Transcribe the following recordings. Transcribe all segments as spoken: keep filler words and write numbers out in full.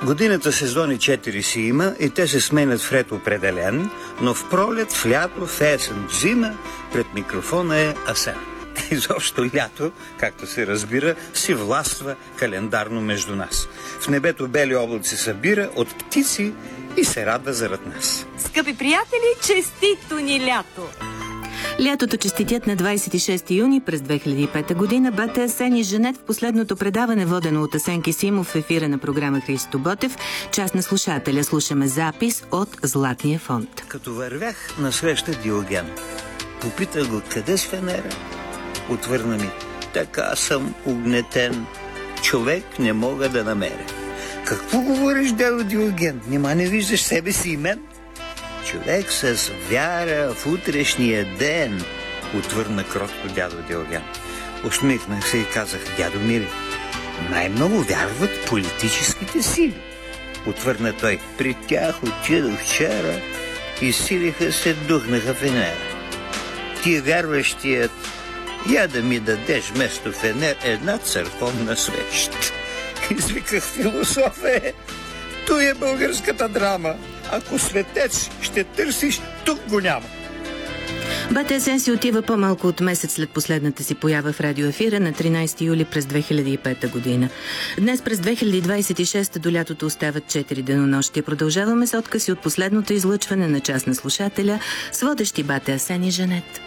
Годината сезони четири си има и те се сменят в ред определен, но в пролет, в лято, в есен, в зима пред микрофона е Асен. Изобщо лято, както се разбира, си властва календарно между нас. В небето бели облаци събира от птици и се радва зарад нас. Скъпи приятели, честито ни лято! Лятото честитят на двадесет и шести юни през две хиляди и пета година бате Асен и Жанет в последното предаване, водено от Асен Кисимов в ефира на програма Христо Ботев. Част на слушателя слушаме запис от Златния фонд. Като вървях насреща Диоген, попитах го къде с Венера. Отвърна ми: така съм угнетен, човек не мога да намеря. Какво говориш, дядо Диоген? Нима не виждаш себе си и мен? Човек с вяра в утрешния ден, отвърна кротко дядо Диоген. Усмихнах се и казах: дядо Мири, най-много вярват политическите сили. Отвърна той: при тях отидох вчера и силиха се духнаха Венера. Ти вярващият, я да ми дадеш вместо фенер една църковна свещ. Извиках: философе, той е българската драма. Ако светец ще търсиш, тук го няма. Бате Асен си отива по-малко от месец след последната си поява в радиоефира на тринадесети юли през две хиляди и пета година. Днес през две хиляди двадесет и шеста до лятото остават четири денонощия. Продължаваме с откъси от последното излъчване на част на слушателя с водещи Бате Асен и Жанет.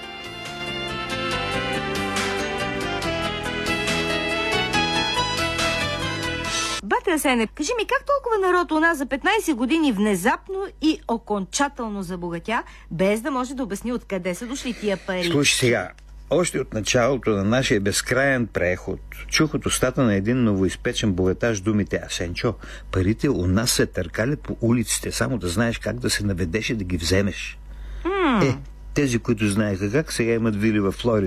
Бате Асене, кажи ми, как толкова народ у нас за петнадесет години внезапно и окончателно забогатя, без да може да обясни откъде са дошли тия пари? Слушай сега, още от началото на нашия безкрайен преход чух от устата на един новоизпечен богаташ думите: Асенчо, парите у нас се търкалят по улиците, само да знаеш как да се наведеш и да ги вземеш. Mm. Е, тези, които знаеха как, сега имат вили във Флорида.